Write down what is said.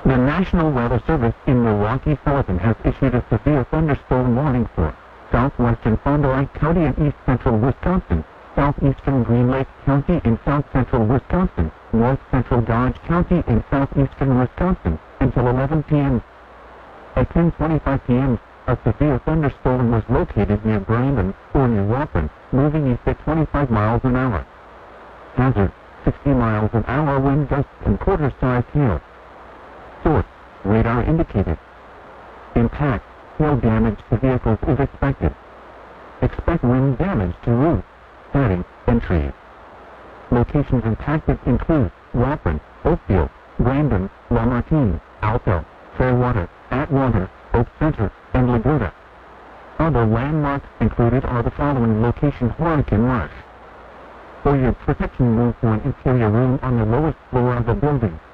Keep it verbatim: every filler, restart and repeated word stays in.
The National Weather Service in Milwaukee, Sullivan has issued a severe thunderstorm warning for southwestern Fond du Lac County and east central Wisconsin, southeastern Green Lake County in south central Wisconsin, north central Dodge County in southeastern Wisconsin, until eleven p m At ten twenty-five p m, a severe thunderstorm was located near Brandon, or New Waupun, moving east at twenty-five miles an hour. Hazard, sixty miles an hour wind gusts and quarter-sized hail. Source, radar indicated. Impact, hail damage to vehicles is expected. Expect wind damage to roofs, siding, and trees. Locations impacted include Waupun, Oakfield, Brandon, Lamartine, Alto, Fairwater, Atwater, Oak Center, and Laguna. Other landmarks included are the following location: Horicon Marsh. For your protection, move to an interior room on the lowest floor of the building.